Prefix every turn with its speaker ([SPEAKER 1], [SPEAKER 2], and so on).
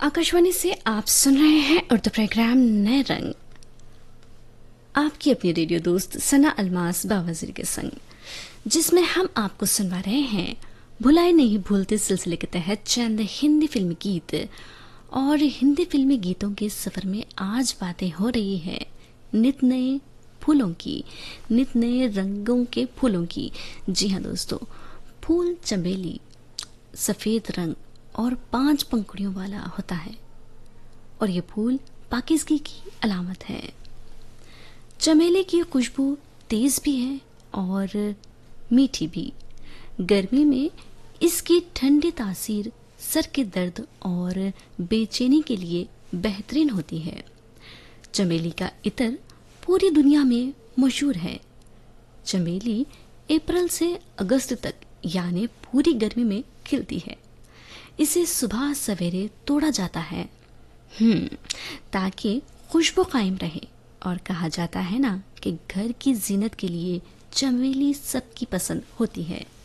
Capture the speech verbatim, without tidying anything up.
[SPEAKER 1] आकाशवाणी से आप सुन रहे हैं उर्दू प्रोग्राम नए रंग, आपकी अपनी रेडियो दोस्त सना अलमास बावजीर के संग, जिसमें हम आपको सुनवा रहे हैं भुलाए नहीं भूलते सिलसिले के तहत चंद हिंदी फिल्मी गीत। और हिंदी फिल्मी गीतों के सफर में आज बातें हो रही है नित नए फूलों की, नित नए रंगों के फूलों की। जी हाँ दोस्तों, फूल चमेली सफेद रंग और पांच पंखुड़ियों वाला होता है और ये फूल पाकिज़गी की अलामत है। चमेली की खुशबू तेज भी है और मीठी भी। गर्मी में इसकी ठंडी तासीर सर के दर्द और बेचैनी के लिए बेहतरीन होती है। चमेली का इत्र पूरी दुनिया में मशहूर है। चमेली अप्रैल से अगस्त तक यानी पूरी गर्मी में खिलती है। इसे सुबह सवेरे तोड़ा जाता है हम्म ताकि खुशबू कायम रहे। और कहा जाता है ना कि घर की जीनत के लिए चमेली सबकी पसंद होती है।